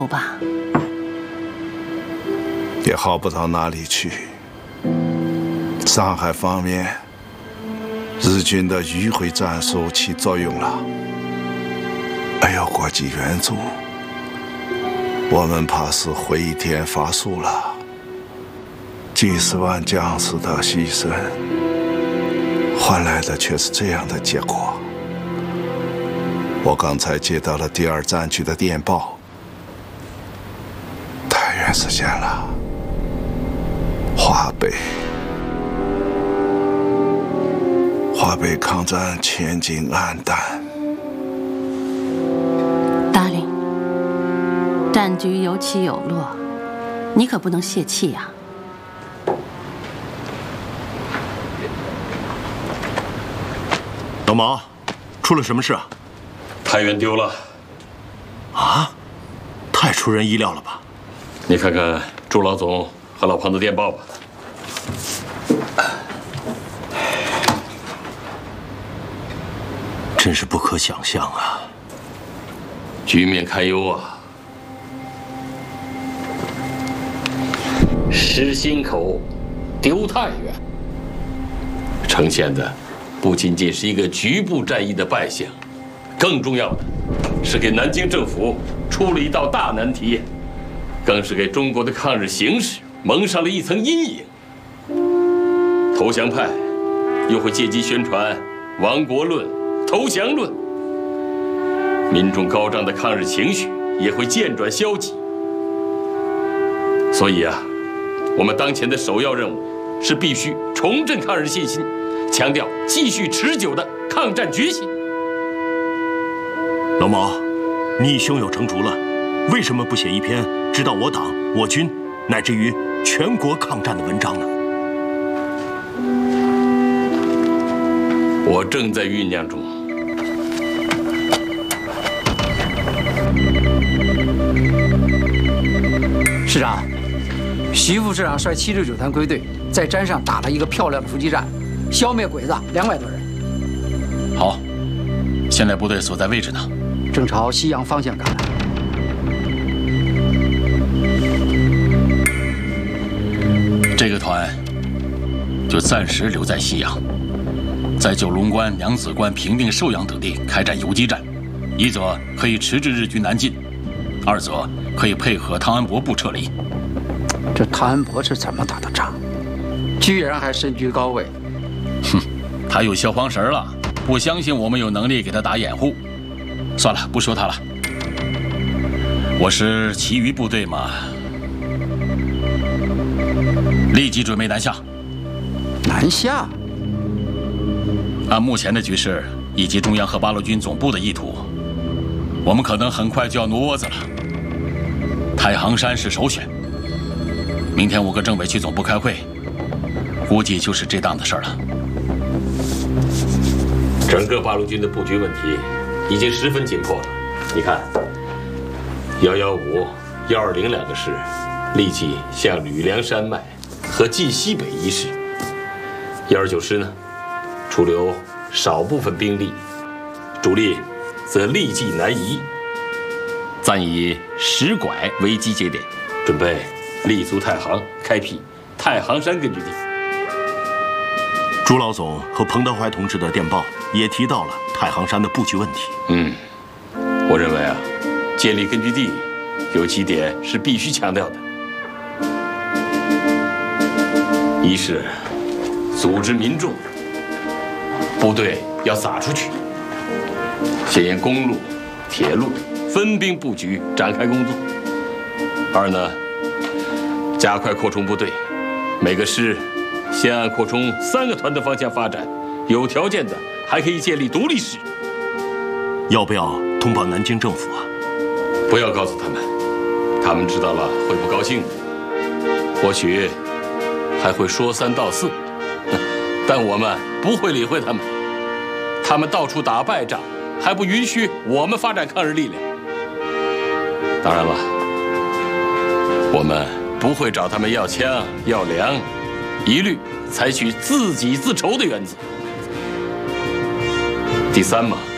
吧， 也好不到哪里去。上海方面，日军的迂回战术起作用了，没有国际援助，我们怕是回天乏术了。几十万将士的牺牲，换来的却是这样的结果。我刚才接到了第2战区的电报，太原实现了，华北抗战前景黯淡。 达令，战局有起有落，你可不能泄气呀。 老毛，出了什么事啊？ 太原丢了。 啊，太出人意料了吧？ 你看看朱老总和老庞的电报吧。 真是不可想象啊！ 局面堪忧啊！失心口，丢太原，呈现的不仅仅是一个局部战役的败相，更重要的是给南京政府出了一道大难题，更是给中国的抗日形势蒙上了一层阴影。投降派又会借机宣传亡国论、投降论，民众高涨的抗日情绪也会渐转消极。所以啊，我们当前的首要任务是必须重振抗日信心，强调继续持久的抗战决心。 老毛，你胸有成竹了，为什么不写一篇指导我党、我军乃至于全国抗战的文章呢？ 我正在酝酿中。 师长，徐副市长率79团归队在山上打了一个漂亮的伏击战，消灭鬼子200多人。 好，现在部队所在位置呢？ 正朝西洋方向赶来。 这个团就暂时留在西洋，在九龙关、娘子关、平定、寿阳等地开展游击战，一则可以迟滞日军南进，二则可以配合汤恩伯部撤离。 这汤恩伯是怎么打的仗？居然还身居高位。 哼，他有小黄神了，不相信我们有能力给他打掩护。算了，不说他了。我师其余部队嘛，立即准备南下。 南下？ 按目前的局势以及中央和八路军总部的意图，我们可能很快就要挪窝子了。太行山是首选。明天5个政委去总部开会，估计就是这档子事儿了。 整个八路军的布局问题已经十分紧迫了。你看，115、120两个师立即向吕梁山脉和晋西北一师；129师呢，除留少部分兵力，主力则立即南移。暂以石拐为集结点，准备立足太行，开辟太行山根据地。 朱老总和彭德怀同志的电报也提到了太行山的布局问题。 我认为啊，建立根据地有几点是必须强调的：一是组织民众，部队要撒出去，先沿公路、铁路分兵布局，展开工作；二呢，加快扩充部队，每个师先按扩充3个团的方向发展，有条件的还可以建立独立师。 要不要通报南京政府啊？ 不要告诉他们，他们知道了会不高兴的，或许还会说3道4，但我们不会理会他们。他们到处打败仗，还不允许我们发展抗日力量。当然了，我们不会找他们要枪要粮，一律采取自给自筹的原则。第三嘛，